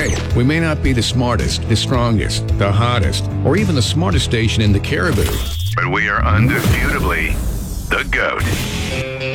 okay. We may not be the smartest, the strongest, the hottest, or even the smartest station in the Caribou, But we are undisputably the GOAT.